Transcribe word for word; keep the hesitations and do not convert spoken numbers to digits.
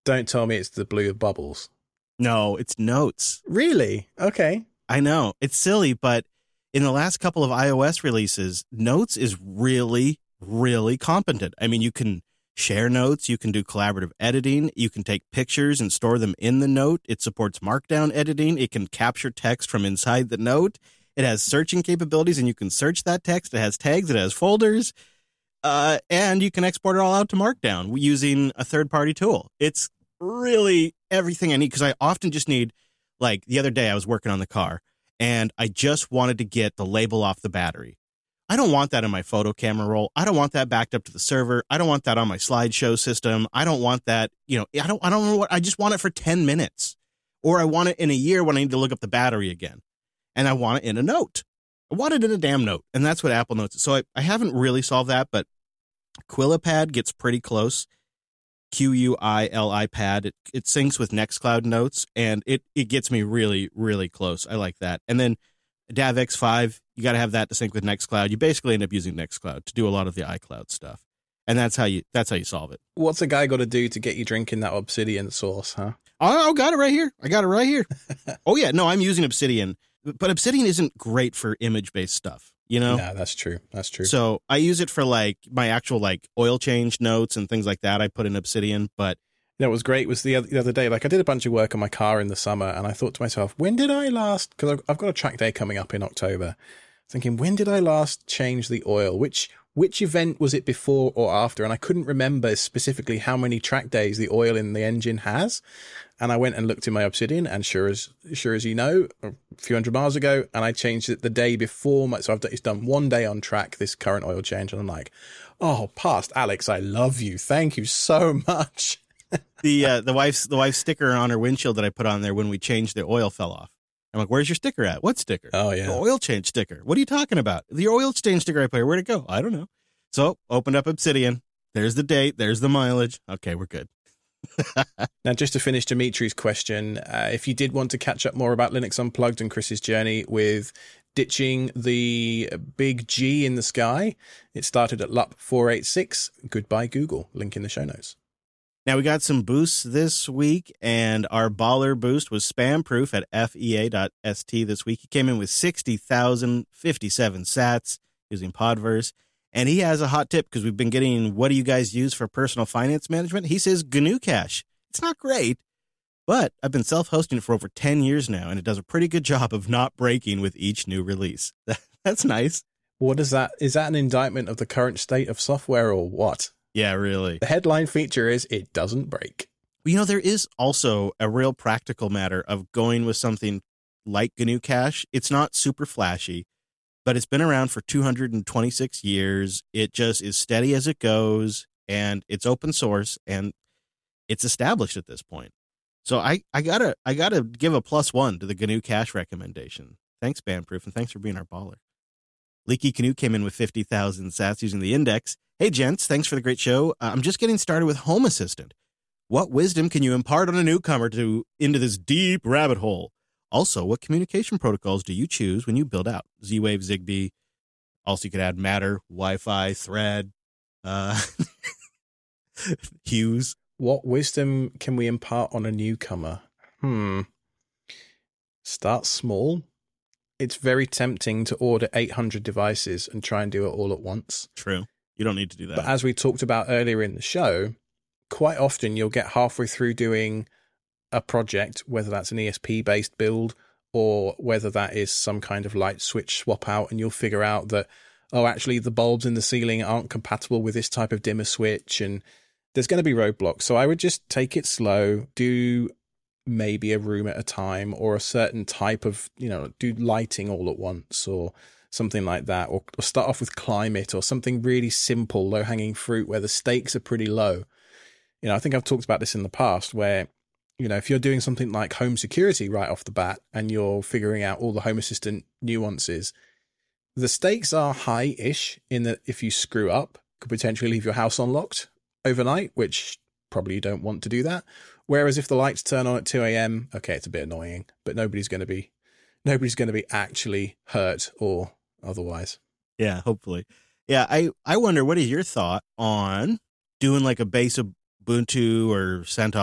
Don't tell me it's the blue bubbles. No, it's Notes. Really? Okay. I know. It's silly, but in the last couple of iOS releases, Notes is really, really competent. I mean, you can share notes, you can do collaborative editing, you can take pictures and store them in the note. It supports markdown editing. It can capture text from inside the note. It has searching capabilities, and you can search that text. It has tags. It has folders. Uh, and you can export it all out to Markdown using a third-party tool. It's really everything I need, because I often just need, like the other day I was working on the car, and I just wanted to get the label off the battery. I don't want that in my photo camera roll. I don't want that backed up to the server. I don't want that on my slideshow system. I don't want that, you know, I don't, I don't know what, I just want it for ten minutes. Or I want it in a year when I need to look up the battery again. And I want it in a note. I want it in a damn note. And that's what Apple Notes is. So I, I haven't really solved that, but Quillipad gets pretty close. Q U I L I pad. It, it syncs with Nextcloud Notes, and it, it gets me really, really close. I like that. And then D A V X five, you got to have that to sync with Nextcloud. You basically end up using Nextcloud to do a lot of the iCloud stuff. And that's how you that's how you solve it. What's a guy got to do to get you drinking that Obsidian sauce, huh? Oh, I got it right here. I got it right here. Oh, yeah. No, I'm using Obsidian. But Obsidian isn't great for image-based stuff, you know? No, that's true. That's true. So I use it for, like, my actual, like, oil change notes and things like that. I put in Obsidian, but... You know, what was great was the other, the other day, like, I did a bunch of work on my car in the summer, and I thought to myself, when did I last... Because I've, I've got a track day coming up in October. Thinking, when did I last change the oil? Which which event was it before or after? And I couldn't remember specifically how many track days the oil in the engine has. And I went and looked in my Obsidian, and sure as sure as you know, a few hundred miles ago, and I changed it the day before. My, so I've it's done one day on track, this current oil change, and I'm like, oh, past Alex, I love you. Thank you so much. the uh, the wife's the wife's sticker on her windshield that I put on there when we changed the oil fell off. I'm like, where's your sticker at? What sticker? Oh, yeah. The oil change sticker. What are you talking about? The oil change sticker I put here. Where'd it go? I don't know. So opened up Obsidian. There's the date. There's the mileage. Okay, we're good. Now, just to finish Dimitri's question, uh, if you did want to catch up more about Linux Unplugged and Chris's journey with ditching the big G in the sky, it started at L U P four eighty-six. Goodbye, Google. Link in the show notes. Now, we got some boosts this week, and our baller boost was spam proof at F E A dot S T this week. He came in with sixty thousand fifty-seven sats using Podverse, and he has a hot tip because we've been getting, what do you guys use for personal finance management? He says G N U Cache. It's not great, but I've been self-hosting it for over ten years now, and it does a pretty good job of not breaking with each new release. That's nice. What is that? Is that an indictment of the current state of software or what? Yeah, really. The headline feature is it doesn't break. You know, there is also a real practical matter of going with something like G N U Cache. It's not super flashy, but it's been around for two hundred twenty-six years. It just is steady as it goes, and it's open source, and it's established at this point. So I, I gotta I gotta give a plus one to the G N U Cache recommendation. Thanks, Spamproof, and thanks for being our baller. Leaky Canoe came in with fifty thousand sats using the index. Hey, gents, thanks for the great show. Uh, I'm just getting started with Home Assistant. What wisdom can you impart on a newcomer to into this deep rabbit hole? Also, what communication protocols do you choose when you build out? Z-Wave, Zigbee. Also, you could add Matter, Wi-Fi, Thread, uh, Hughes. What wisdom can we impart on a newcomer? Hmm. Start small. It's very tempting to order eight hundred devices and try and do it all at once. True. You don't need to do that. But as we talked about earlier in the show, quite often you'll get halfway through doing a project, whether that's an E S P-based build or whether that is some kind of light switch swap out, and you'll figure out that, oh, actually the bulbs in the ceiling aren't compatible with this type of dimmer switch, and there's going to be roadblocks. So I would just take it slow, do maybe a room at a time, or a certain type of, you know, do lighting all at once or something like that, or, or start off with climate or something really simple, low-hanging fruit where the stakes are pretty low. You know, I think I've talked about this in the past where, you know, if you're doing something like home security right off the bat and you're figuring out all the Home Assistant nuances, the stakes are high-ish in that if you screw up, could potentially leave your house unlocked overnight, which probably you don't want to do that. Whereas if the lights turn on at two a.m., okay, it's a bit annoying, but nobody's going to be nobody's going to be actually hurt or otherwise. Yeah, hopefully. Yeah, I, I wonder, what is your thought on doing like a base Ubuntu or CentOS